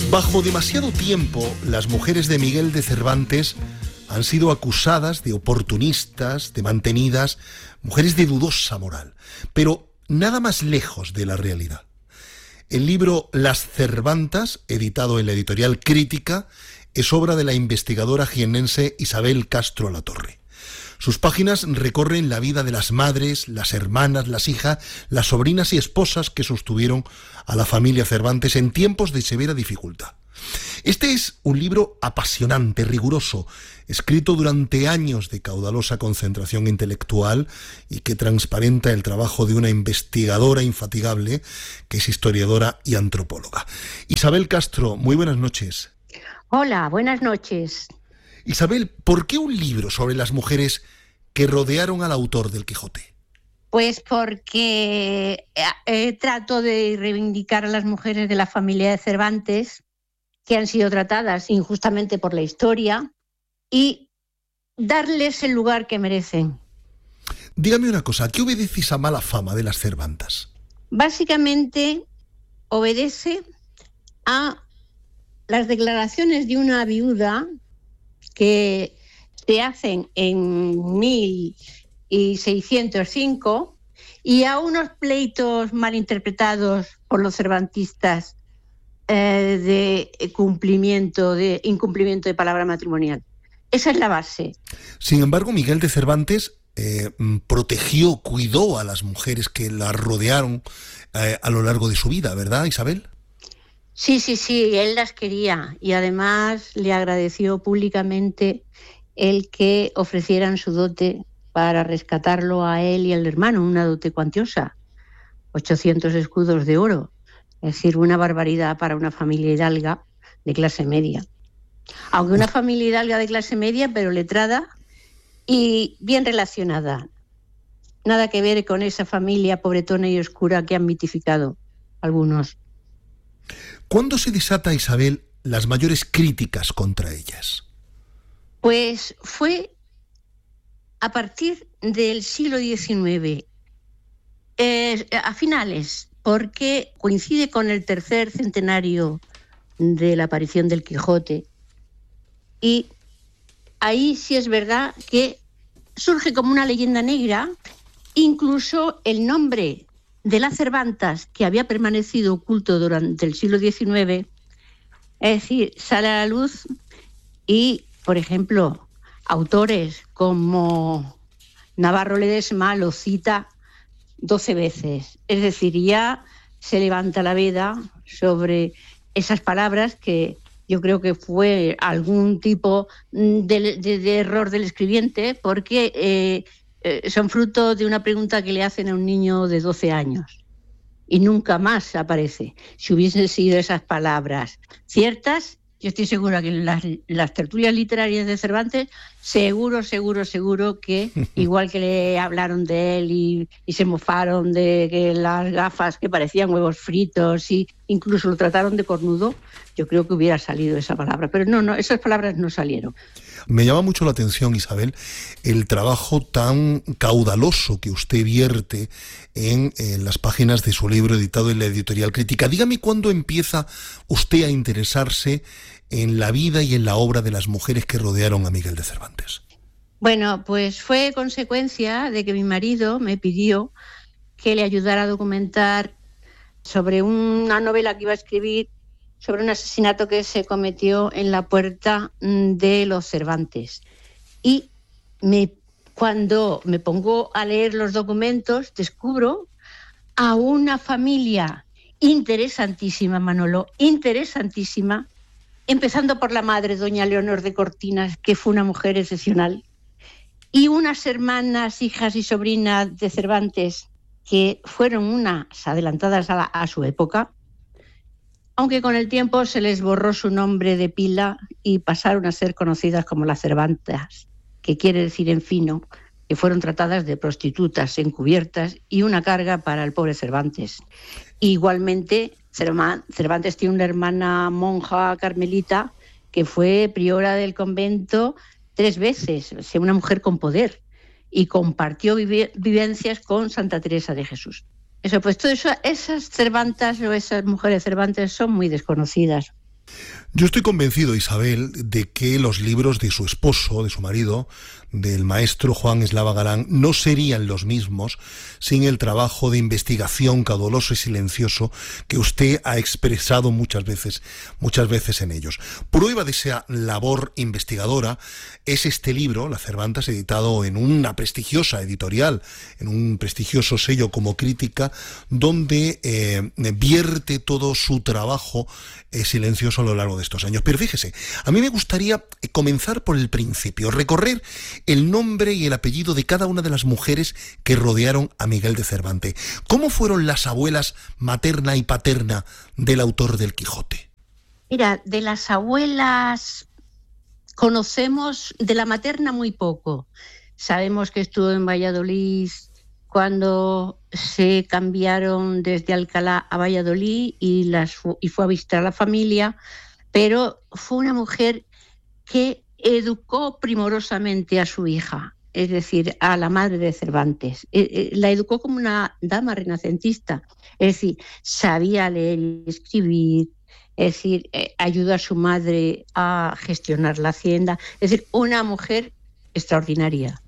Bajo demasiado tiempo, las mujeres de Miguel de Cervantes han sido acusadas de oportunistas, de mantenidas, mujeres de dudosa moral, pero nada más lejos de la realidad. El libro Las Cervantas, editado en la editorial Crítica, es obra de la investigadora jiennense Isabel Castro Latorre. Sus páginas recorren la vida de las madres, las hermanas, las hijas, las sobrinas y esposas que sostuvieron a la familia Cervantes en tiempos de severa dificultad. Este es un libro apasionante, riguroso, escrito durante años de caudalosa concentración intelectual y que transparenta el trabajo de una investigadora infatigable que es historiadora y antropóloga. Isabel Castro, muy buenas noches. Hola, buenas noches. Isabel, ¿por qué un libro sobre las mujeres que rodearon al autor del Quijote? Pues porque trato de reivindicar a las mujeres de la familia de Cervantes que han sido tratadas injustamente por la historia y darles el lugar que merecen. Dígame una cosa, ¿a qué obedece esa mala fama de las Cervantas? Básicamente obedece a las declaraciones de una viuda que se hacen en 1605 y a unos pleitos malinterpretados por los cervantistas de incumplimiento de palabra matrimonial. Esa es la base. Sin embargo, Miguel de Cervantes protegió, cuidó a las mujeres que la rodearon a lo largo de su vida, ¿verdad, Isabel? Sí, él las quería y además le agradeció públicamente el que ofrecieran su dote para rescatarlo a él y al hermano, una dote cuantiosa, 800 escudos de oro, es decir, una barbaridad para una familia hidalga de clase media. Aunque una familia hidalga de clase media, pero letrada y bien relacionada. Nada que ver con esa familia pobretona y oscura que han mitificado algunos. ¿Cuándo se desata, Isabel, las mayores críticas contra ellas? Pues fue a partir del siglo XIX, a finales, porque coincide con el tercer centenario de la aparición del Quijote, y ahí sí es verdad que surge como una leyenda negra, incluso el nombre de las Cervantas, que había permanecido oculto durante el siglo XIX, es decir, sale a la luz y, por ejemplo, autores como Navarro Ledesma lo cita 12 veces. Es decir, ya se levanta la veda sobre esas palabras que yo creo que fue algún tipo de error del escribiente, porque son fruto de una pregunta que le hacen a un niño de 12 años y nunca más aparece. Si hubiesen sido esas palabras ciertas, yo estoy segura que las tertulias literarias de Cervantes, seguro que igual que le hablaron de él y se mofaron de que las gafas que parecían huevos fritos y incluso lo trataron de cornudo, yo creo que hubiera salido esa palabra. Pero no, esas palabras no salieron. Me llama mucho la atención, Isabel, el trabajo tan caudaloso que usted vierte en las páginas de su libro editado en la editorial Crítica. Dígame cuándo empieza usted a interesarse en la vida y en la obra de las mujeres que rodearon a Miguel de Cervantes. Bueno, pues fue consecuencia de que mi marido me pidió que le ayudara a documentar sobre una novela que iba a escribir sobre un asesinato que se cometió en la puerta de los Cervantes. Y cuando me pongo a leer los documentos, descubro a una familia interesantísima, Manolo, interesantísima, empezando por la madre, doña Leonor de Cortinas, que fue una mujer excepcional, y unas hermanas, hijas y sobrinas de Cervantes, que fueron unas adelantadas a su época, aunque con el tiempo se les borró su nombre de pila y pasaron a ser conocidas como las Cervantas, que quiere decir en fino, que fueron tratadas de prostitutas encubiertas y una carga para el pobre Cervantes. Igualmente, Cervantes tiene una hermana monja carmelita que fue priora del convento 3 veces, o sea, una mujer con poder, y compartió vivencias con Santa Teresa de Jesús. Eso, pues todo eso, esas Cervantas o esas mujeres Cervantes son muy desconocidas. Yo estoy convencido, Isabel, de que los libros de su esposo, de su marido, del maestro Juan Eslava Galán, no serían los mismos sin el trabajo de investigación caudaloso y silencioso que usted ha expresado muchas veces en ellos. Prueba de esa labor investigadora es este libro, La Cervantas, editado en una prestigiosa editorial, en un prestigioso sello como Crítica, donde vierte todo su trabajo silencioso a lo largo de estos años. Pero fíjese, a mí me gustaría comenzar por el principio, recorrer el nombre y el apellido de cada una de las mujeres que rodearon a Miguel de Cervantes. ¿Cómo fueron las abuelas materna y paterna del autor del Quijote? Mira, de las abuelas conocemos, de la materna muy poco. Sabemos que estuvo en Valladolid cuando se cambiaron desde Alcalá a Valladolid y fue a visitar a la familia, pero fue una mujer que educó primorosamente a su hija, es decir, a la madre de Cervantes. La educó como una dama renacentista, es decir, sabía leer y escribir, es decir, ayudó a su madre a gestionar la hacienda, es decir, una mujer extraordinaria.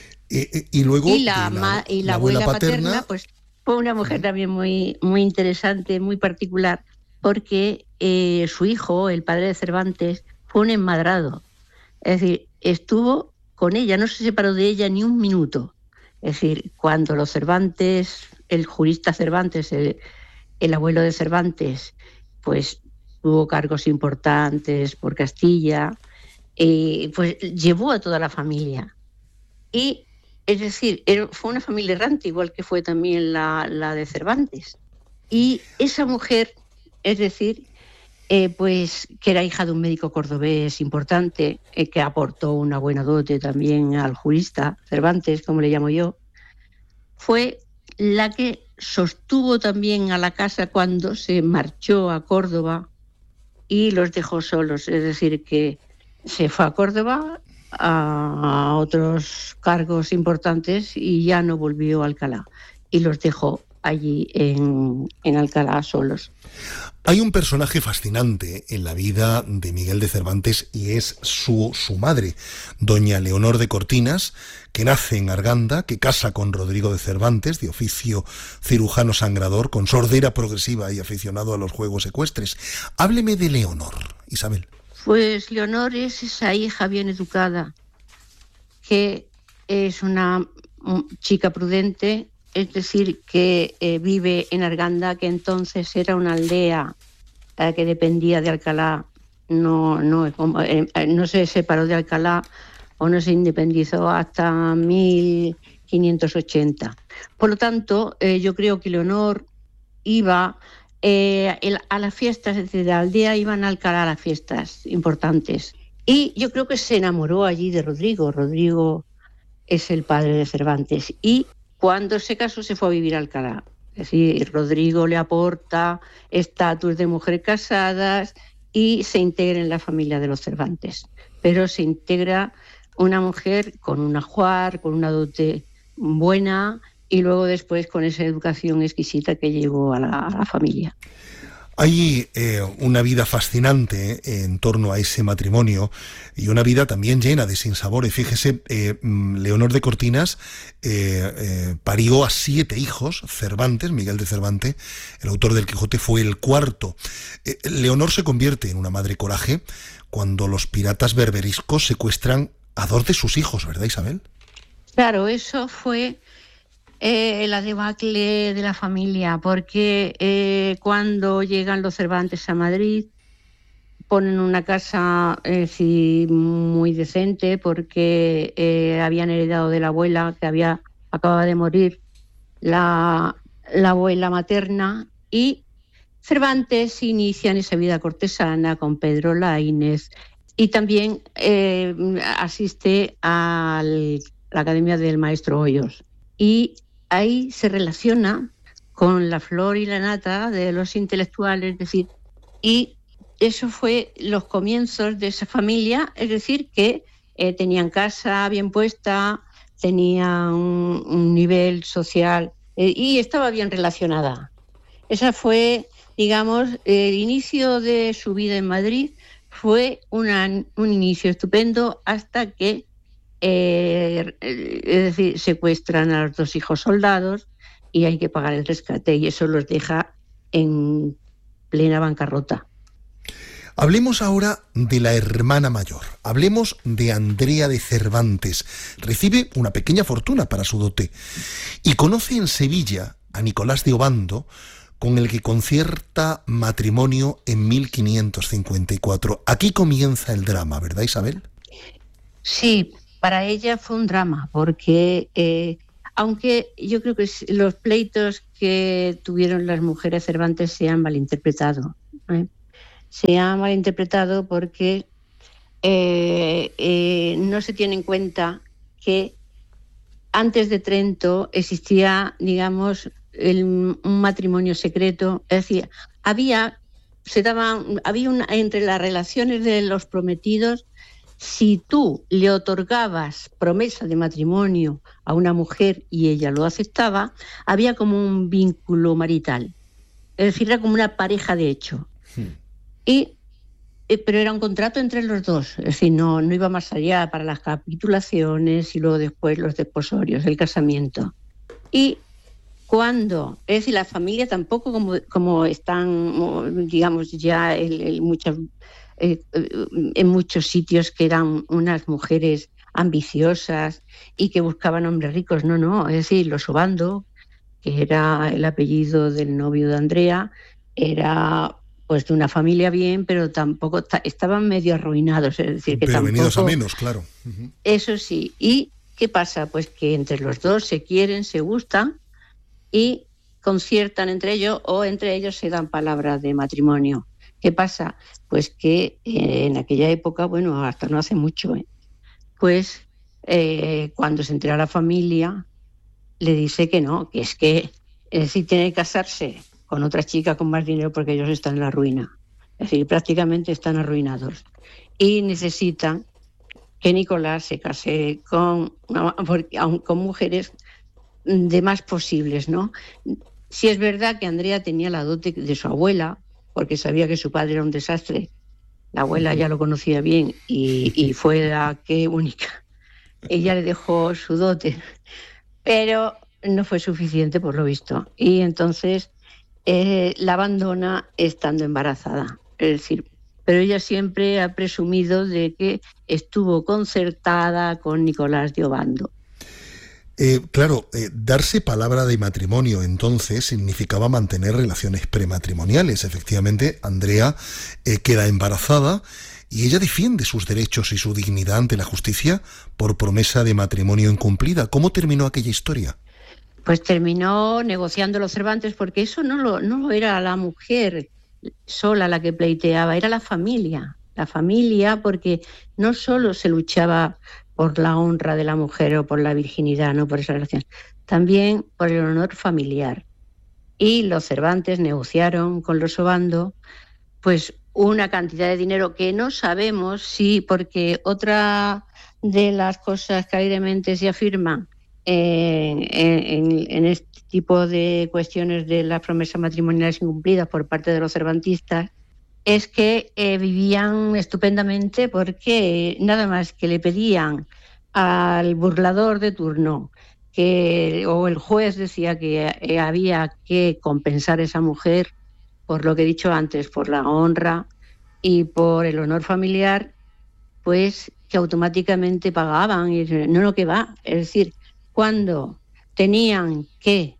Y luego la abuela paterna, pues fue una mujer también muy, muy interesante, muy particular, porque su hijo, el padre de Cervantes, fue un enmadrado. Es decir, estuvo con ella, no se separó de ella ni un minuto. Es decir, cuando los Cervantes, el jurista Cervantes, el abuelo de Cervantes, pues tuvo cargos importantes por Castilla, pues llevó a toda la familia. Y, es decir, fue una familia errante, igual que fue también la de Cervantes. Y esa mujer, es decir, pues que era hija de un médico cordobés importante, que aportó una buena dote también al jurista Cervantes, como le llamo yo, fue la que sostuvo también a la casa cuando se marchó a Córdoba y los dejó solos, es decir, que se fue a Córdoba a otros cargos importantes y ya no volvió a Alcalá y los dejó allí en Alcalá solos. Hay un personaje fascinante en la vida de Miguel de Cervantes y es su madre, doña Leonor de Cortinas, que nace en Arganda, que casa con Rodrigo de Cervantes, de oficio cirujano sangrador, con sordera progresiva y aficionado a los juegos ecuestres. Hábleme de Leonor, Isabel. Pues Leonor es esa hija bien educada, que es una chica prudente, es decir, que vive en Arganda, que entonces era una aldea que dependía de Alcalá, no se separó de Alcalá o no se independizó hasta 1580. Por lo tanto, yo creo que Leonor iba a las fiestas, es decir, de la aldea iban a Alcalá a las fiestas importantes. Y yo creo que se enamoró allí de Rodrigo. Rodrigo es el padre de Cervantes. Y cuando se casó se fue a vivir a Alcalá. Es decir, Rodrigo le aporta estatus de mujeres casadas y se integra en la familia de los Cervantes. Pero se integra una mujer con un ajuar, con una dote buena y luego después con esa educación exquisita que llegó a la familia. Hay una vida fascinante en torno a ese matrimonio y una vida también llena de sinsabores. Fíjese, Leonor de Cortinas parió a 7 hijos. Cervantes, Miguel de Cervantes, el autor del Quijote, fue el cuarto. Leonor se convierte en una madre coraje cuando los piratas berberiscos secuestran a 2 de sus hijos, ¿verdad, Isabel? Claro, eso fue la debacle de la familia, porque cuando llegan los Cervantes a Madrid ponen una casa muy decente porque habían heredado de la abuela que acababa de morir la abuela materna, y Cervantes inicia en esa vida cortesana con Pedro Laínez y también asiste a la Academia del Maestro Hoyos. Y ahí se relaciona con la flor y la nata de los intelectuales, es decir, y eso fue los comienzos de esa familia, es decir, que tenían casa bien puesta, tenían un nivel social y estaba bien relacionada. Esa fue, digamos, el inicio de su vida en Madrid fue un inicio estupendo hasta que, es decir, secuestran a los 2 hijos soldados y hay que pagar el rescate, y eso los deja en plena bancarrota. Hablemos ahora de la hermana mayor. Hablemos de Andrea de Cervantes. Recibe una pequeña fortuna para su dote y conoce en Sevilla a Nicolás de Obando, con el que concierta matrimonio en 1554. Aquí comienza el drama, ¿verdad, Isabel? Sí, para ella fue un drama, porque aunque yo creo que los pleitos que tuvieron las mujeres Cervantes se han malinterpretado, ¿eh? Se ha malinterpretado porque no se tiene en cuenta que antes de Trento existía, digamos, un matrimonio secreto. Es decir, había entre las relaciones de los prometidos, si tú le otorgabas promesa de matrimonio a una mujer y ella lo aceptaba, había como un vínculo marital. Es decir, era como una pareja de hecho. Pero era un contrato entre los dos, es decir, no iba más allá para las capitulaciones y luego después los desposorios, el casamiento. Y es decir, la familia tampoco como están, digamos, ya en muchos sitios, que eran unas mujeres ambiciosas y que buscaban hombres ricos, no, es decir, los Obando, que era el apellido del novio de Andrea, era pues de una familia bien, pero tampoco estaban medio arruinados, es decir, que pero tampoco, venidos a menos, claro. Eso sí. ¿Y qué pasa? Pues que entre los dos se quieren, se gustan y conciertan entre ellos, o entre ellos se dan palabras de matrimonio. ¿Qué pasa? Pues que en aquella época, bueno, hasta no hace mucho, pues cuando se entera la familia, le dice que no, que es que sí tiene que casarse con otra chica con más dinero porque ellos están en la ruina. Es decir, prácticamente están arruinados. Y necesitan que Nicolás se case con mujeres de más posibles, ¿no? Sí es verdad que Andrea tenía la dote de su abuela, porque sabía que su padre era un desastre. La abuela ya lo conocía bien y fue la que única. Ella le dejó su dote, pero no fue suficiente por lo visto. Y entonces la abandona estando embarazada. Es decir, pero ella siempre ha presumido de que estuvo concertada con Nicolás de Obando. Darse palabra de matrimonio entonces significaba mantener relaciones prematrimoniales. Efectivamente, Andrea queda embarazada y ella defiende sus derechos y su dignidad ante la justicia por promesa de matrimonio incumplida. ¿Cómo terminó aquella historia? Pues terminó negociando los Cervantes, porque eso no era la mujer sola la que pleiteaba, era la familia, porque no solo se luchaba por la honra de la mujer o por la virginidad, no por esa relación, también por el honor familiar. Y los Cervantes negociaron con los Obando pues una cantidad de dinero que no sabemos si, porque otra de las cosas que alegremente se afirma en este tipo de cuestiones de las promesas matrimoniales incumplidas por parte de los cervantistas es que vivían estupendamente, porque nada más que le pedían al burlador de turno o el juez decía que había que compensar a esa mujer por lo que he dicho antes, por la honra y por el honor familiar, pues que automáticamente pagaban. Y no, que va, es decir, cuando tenían que,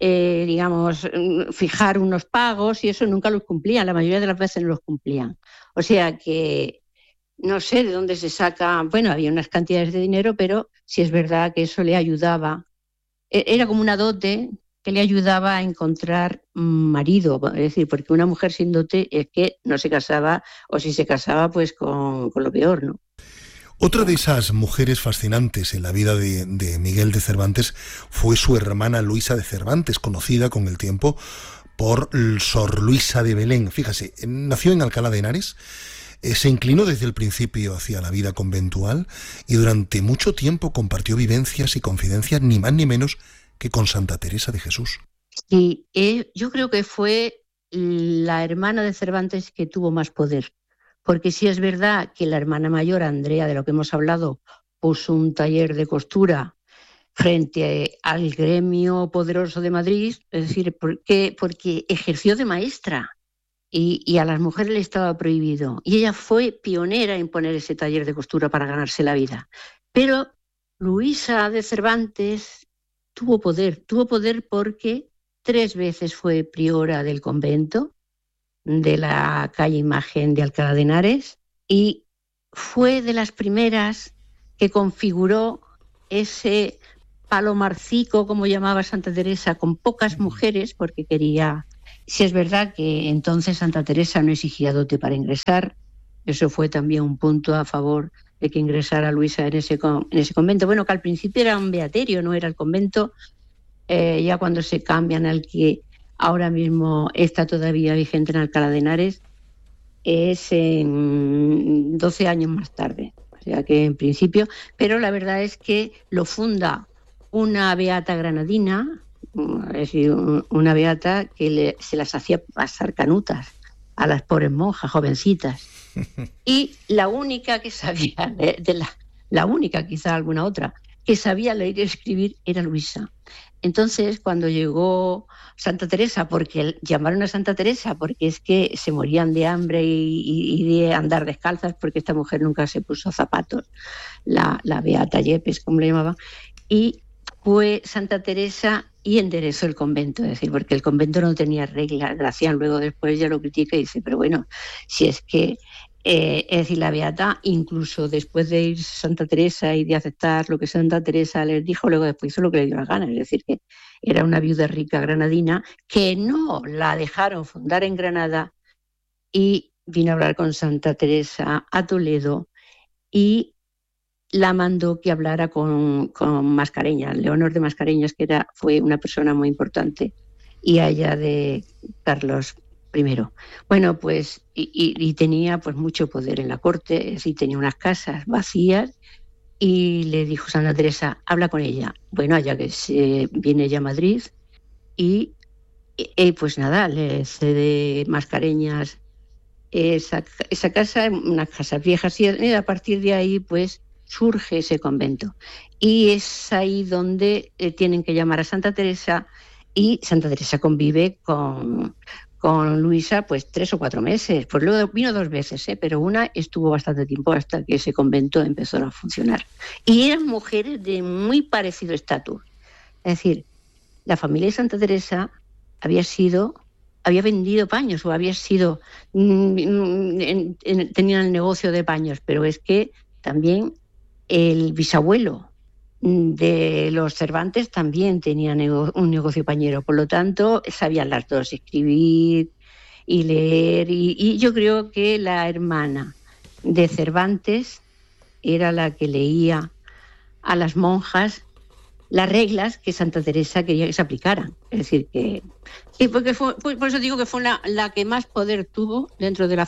fijar unos pagos y eso nunca los cumplían, la mayoría de las veces no los cumplían. O sea que no sé de dónde se saca, bueno, había unas cantidades de dinero, pero sí es verdad que eso le ayudaba, era como una dote que le ayudaba a encontrar marido, es decir, porque una mujer sin dote es que no se casaba, o si se casaba, pues con lo peor, ¿no? Otra de esas mujeres fascinantes en la vida de Miguel de Cervantes fue su hermana Luisa de Cervantes, conocida con el tiempo por Sor Luisa de Belén. Fíjese, nació en Alcalá de Henares, se inclinó desde el principio hacia la vida conventual y durante mucho tiempo compartió vivencias y confidencias ni más ni menos que con Santa Teresa de Jesús. Y yo creo que fue la hermana de Cervantes que tuvo más poder. Porque sí es verdad que la hermana mayor, Andrea, de lo que hemos hablado, puso un taller de costura frente al gremio poderoso de Madrid, es decir, porque ejerció de maestra y a las mujeres le estaba prohibido. Y ella fue pionera en poner ese taller de costura para ganarse la vida. Pero Luisa de Cervantes tuvo poder porque 3 veces fue priora del convento de la calle Imagen de Alcalá de Henares y fue de las primeras que configuró ese palomarcico, como llamaba Santa Teresa, con pocas mujeres, porque quería... Si es verdad que entonces Santa Teresa no exigía dote para ingresar, eso fue también un punto a favor de que ingresara Luisa en ese convento. Bueno, que al principio era un beaterio, no era el convento, ya cuando se cambian al que ahora mismo está todavía vigente en Alcalá de Henares, es 12 años más tarde. O sea que en principio, pero la verdad es que lo funda una beata granadina, es decir, una beata que se las hacía pasar canutas a las pobres monjas jovencitas. Y la única que sabía, la única, quizá alguna otra, que sabía leer y escribir era Luisa. Entonces, cuando llegó Santa Teresa, porque llamaron a Santa Teresa porque es que se morían de hambre y de andar descalzas, porque esta mujer nunca se puso zapatos, la beata Yepes, como le llamaban, y fue Santa Teresa y enderezó el convento, es decir, porque el convento no tenía reglas. Gracián luego después ya lo critica y dice, pero bueno, si es que es decir, la beata, incluso después de ir Santa Teresa y de aceptar lo que Santa Teresa les dijo, luego después hizo lo que le dio la gana. Es decir, que era una viuda rica granadina que no la dejaron fundar en Granada y vino a hablar con Santa Teresa a Toledo y la mandó que hablara con Mascareñas, Leonor de Mascareñas, que fue una persona muy importante, y allá de Carlos I. Bueno, pues, y tenía pues mucho poder en la corte, es decir, tenía unas casas vacías, y le dijo Santa Teresa, habla con ella. Bueno, allá que viene ella a Madrid, y pues nada, le cede Mascareñas esa casa, unas casas viejas, y a partir de ahí, pues, surge ese convento. Y es ahí donde tienen que llamar a Santa Teresa, y Santa Teresa convive con Luisa pues 3 o 4 meses. Pues luego vino 2 veces, pero una estuvo bastante tiempo hasta que ese convento empezó a funcionar. Y eran mujeres de muy parecido estatus. Es decir, la familia de Santa Teresa había vendido paños o había sido... tenían el negocio de paños, pero es que también el bisabuelo de los Cervantes también tenía un negocio pañero, por lo tanto sabían las dos escribir y leer, y yo creo que la hermana de Cervantes era la que leía a las monjas las reglas que Santa Teresa quería que se aplicaran. Es decir, que porque por eso digo que fue la que más poder tuvo dentro de la